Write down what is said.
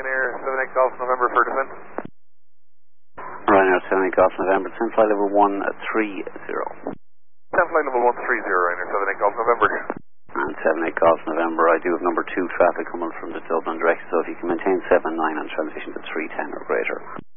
Ryanair 78 Golf November for descent. Ryanair 78 Golf November, descent flight level 130. Descent flight level 130, Ryanair 78 Golf November. And 78 Golf November, I do have number 2 traffic coming from the Dublin direction, so if you can maintain 79 and transition to 310 or greater.